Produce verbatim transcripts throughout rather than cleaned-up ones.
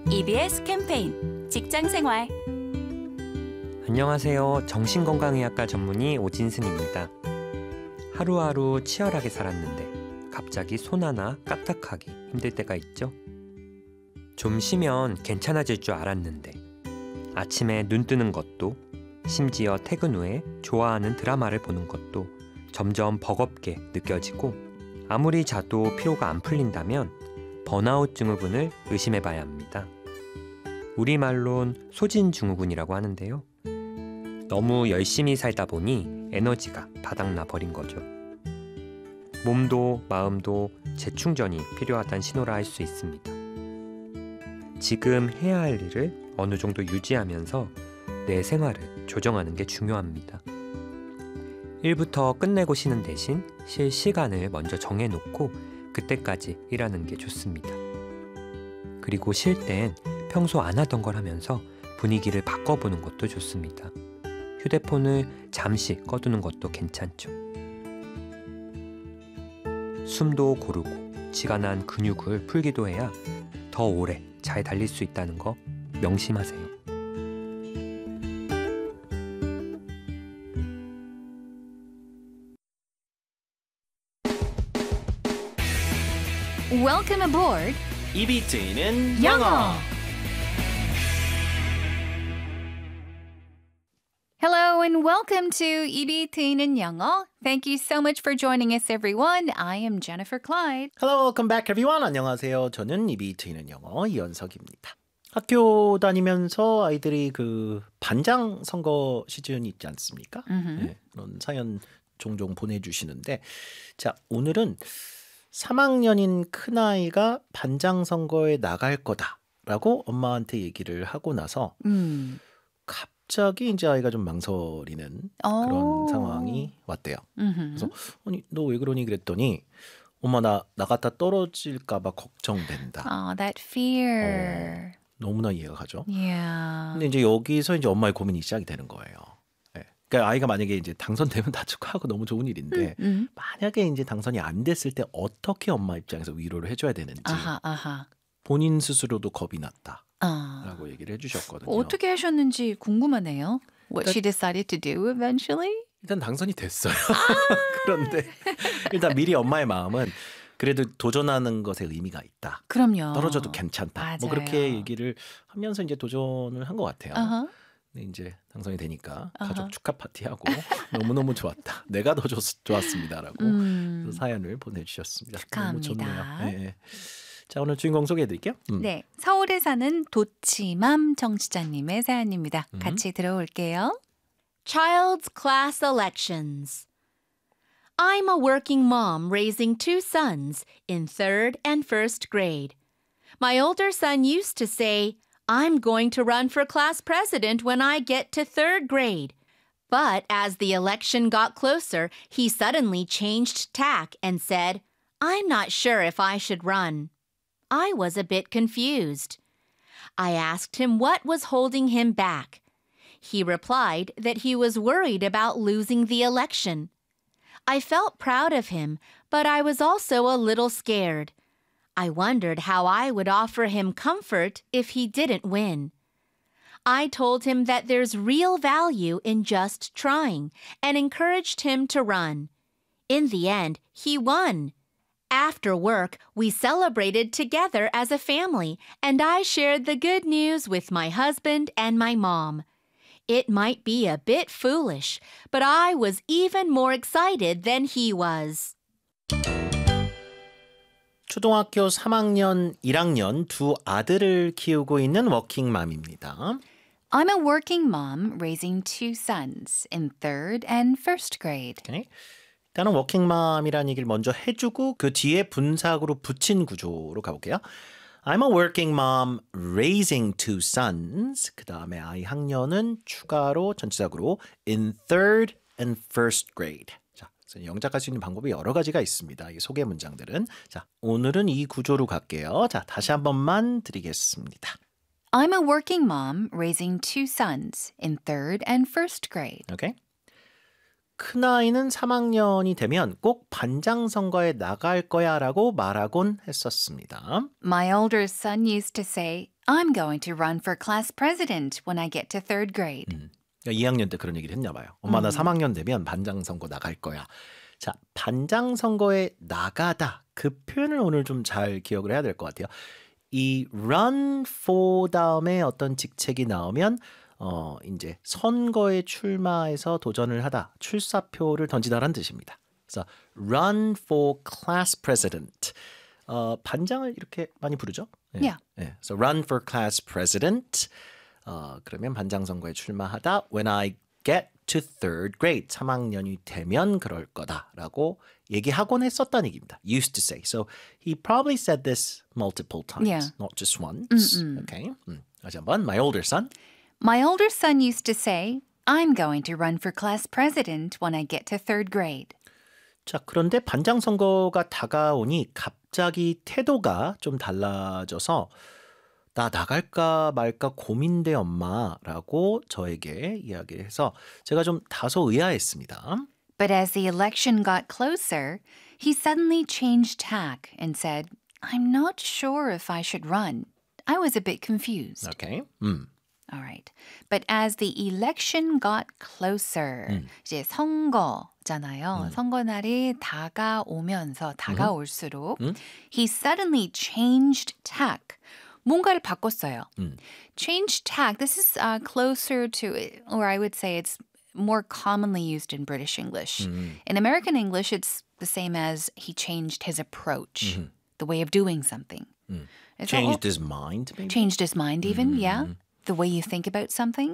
이비에스 캠페인 직장생활. 안녕하세요. 정신건강의학과 전문의 오진승입니다. 하루하루 치열하게 살았는데 갑자기 손 하나 까딱하기 힘들 때가 있죠. 좀 쉬면 괜찮아질 줄 알았는데 아침에 눈 뜨는 것도 심지어 퇴근 후에 좋아하는 드라마를 보는 것도 점점 버겁게 느껴지고 아무리 자도 피로가 안 풀린다면 번아웃 증후군을 의심해 봐야 합니다. 우리말론 소진 증후군이라고 하는데요. 너무 열심히 살다 보니 에너지가 바닥나 버린 거죠. 몸도 마음도 재충전이 필요하다는 시노라 할 수 있습니다. 지금 해야 할 일을 어느 정도 유지하면서 내 생활을 조정하는 게 중요합니다. 일부터 끝내고 쉬는 대신 쉴 시간을 먼저 정해놓고 그때까지 일하는 게 좋습니다. 그리고 쉴 땐 평소 안 하던 걸 하면서 분위기를 바꿔보는 것도 좋습니다. 휴대폰을 잠시 꺼두는 것도 괜찮죠. 숨도 고르고 쥐가 난 근육을 풀기도 해야 더 오래 잘 달릴 수 있다는 거 명심하세요. Welcome aboard. 입이 트이는 영어. Hello and welcome to 입이 트이는 영어. Thank you so much for joining us, everyone. I am Jennifer Clyde. Hello, welcome back everyone. 안녕하세요. 저는 입이 트이는 영어 이연석입니다. 학교 다니면서 아이들이 그 반장 선거 시즌이 있지 않습니까? 네, 그런 사연 종종 보내주시는데 자 오늘은 삼 학년인 큰아이가 반장 선거에 나갈 거다라고 엄마한테 얘기를 하고 나서 음. 갑자기 이제 아이가 좀 망설이는 그런 오. 상황이 왔대요. 음흠. 그래서 아니 너 왜 그러니 그랬더니 엄마 나 나갔다 떨어질까 봐 걱정된다. Oh, that fear. 너무나 이해가 가죠. Yeah. 근데 이제 여기서 이제 엄마의 고민이 시작이 되는 거예요. 네. 그러니까 아이가 만약에 이제 당선되면 다 축하하고 너무 좋은 일인데 음, 음. 만약에 이제 당선이 안 됐을 때 어떻게 엄마 입장에서 위로를 해줘야 되는지 아하, 아하. 본인 스스로도 겁이 났다라고 아. 얘기를 해주셨거든요. 어떻게 하셨는지 궁금하네요. What 일단- she decided to do eventually? 일단 당선이 됐어요. 그런데 일단 미리 엄마의 마음은 그래도 도전하는 것에 의미가 있다. 그럼요. 떨어져도 괜찮다. 맞아요. 뭐 그렇게 얘기를 하면서 이제 도전을 한 것 같아요. 아하. 근데 이제 당선이 되니까 아하. 가족 축하 파티하고 너무너무 좋았다. 내가 더 좋, 좋았습니다라고 음. 사연을 보내주셨습니다. 축하합니다. 너무 좋네요. 네. 자 오늘 주인공 소개해드릴게요. 음. 네, 서울에 사는 도치맘 청취자님의 사연입니다. 음. 같이 들어올게요. Child's class elections. I'm a working mom raising two sons in third and first grade. My older son used to say, I'm going to run for class president when I get to third grade. But as the election got closer, he suddenly changed tack and said, I'm not sure if I should run. I was a bit confused. I asked him what was holding him back. He replied that he was worried about losing the election. I felt proud of him, but I was also a little scared. I wondered how I would offer him comfort if he didn't win. I told him that there's real value in just trying and encouraged him to run. In the end, he won. After work, we celebrated together as a family, and I shared the good news with my husband and my mom. It might be a bit foolish, but I was even more excited than he was. 초등학교 삼 학년, 일 학년 두 아들을 키우고 있는 워킹맘입니다. I'm a working mom raising two sons in third and first grade. 오케이. 일단은 워킹맘이라는 얘기를 먼저 해주고 그 뒤에 분사구로 붙인 구조로 가볼게요. I'm a working mom raising two sons. 그 다음에 아이 학년은 추가로 전치사구로 in third and first grade. 자, 그래서 영작할 수 있는 방법이 여러 가지가 있습니다. 이 소개 문장들은. 자, 오늘은 이 구조로 갈게요. 자, 다시 한 번만 드리겠습니다. I'm a working mom raising two sons in third and first grade. 오케이. 큰아이는 삼 학년이 되면 꼭 반장 선거에 나갈 거야 라고 말하곤 했었습니다. My older son used to say, I'm going to run for class president when I get to third grade. 음, 그러니까 이 학년 때 그런 얘기를 했나 봐요. 엄마 나 삼 학년 되면 반장 선거 나갈 거야. 자, 반장 선거에 나가다. 그 표현을 오늘 좀 잘 기억을 해야 될 것 같아요. 이 run for 다음에 어떤 직책이 나오면 어, 이제 선거에 출마해서 도전을 하다, 출사표를 던지다라는 뜻입니다. 그래서 run for class president. 어, 반장을 이렇게 많이 부르죠? 네. Yeah. 네. So run for class president. 어, 그러면 반장 선거에 출마하다. When I get to third grade. 삼 학년이 되면 그럴 거다라고 얘기하곤 했었다는 얘기입니다. Used to say. So he probably said this multiple times, Yeah. not just once. Mm-mm. Okay. 음. 다시 한번. My older son. My older son used to say, I'm going to run for class president when I get to third grade. 자, 그런데 반장 선거가 다가오니 갑자기 태도가 좀 달라져서 나 나갈까 말까 고민돼 엄마라고 저에게 이야기를 해서 제가 좀 다소 의아했습니다. But as the election got closer, he suddenly changed tack and said, I'm not sure if I should run. I was a bit confused. 오케이. 음. All right. But as the election got closer, 음. 이제 선거잖아요. 음. 선거 날이 다가오면서 다가올수록 음. he suddenly changed tack. 뭔가를 바꿨어요. 음. Change tack. This is uh, closer to, or I would say it's more commonly used in British English. 음. In American English, it's the same as he changed his approach, Mhm. the way of doing something. 음. 그래서, Changed 어, his mind, maybe? changed his mind even, 음. yeah. The way you think about something.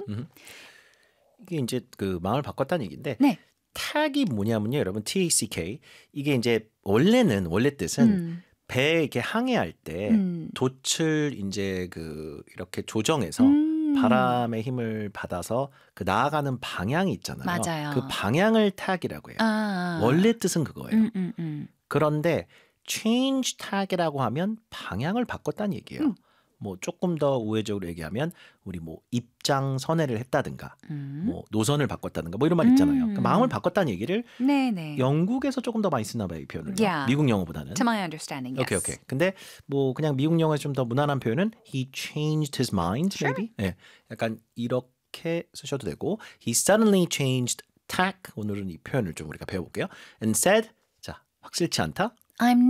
이게 이제 그 마음을 바꿨다는 얘기인데 네. 탁이 뭐냐면요, 여러분 T-A-C-K 이게 이제 원래는 원래 뜻은 음. 배에 이렇게 항해할 때 음. 돛을 이제 그 이렇게 조정해서 음. 바람의 힘을 받아서 그 나아가는 방향이 있잖아요. 맞아요. 그 방향을 탁이라고 해요. 아. 원래 뜻은 그거예요. 음, 음, 음. 그런데 change tag이라고 하면 방향을 바꿨다는 얘기예요. 음. 뭐 조금 더 우회적으로 얘기하면 우리 뭐 입장 선회를 했다든가 음. 뭐 노선을 바꿨다든가 뭐 이런 말 있잖아요. 음. 그러니까 마음을 바꿨다는 얘기를 네네. 영국에서 조금 더 많이 쓰나 봐요, 이 표현을. Yeah. 미국 영어보다는. To my understanding, yes. 오케이, 오케이. 근데 뭐 그냥 미국 영어에서 좀 더 무난한 표현은 he changed his mind, Sure. maybe. 네, 약간 이렇게 쓰셔도 되고 he suddenly changed tack. 오늘은 이 표현을 좀 우리가 배워볼게요. And said, 자, 확실치 않다. I'm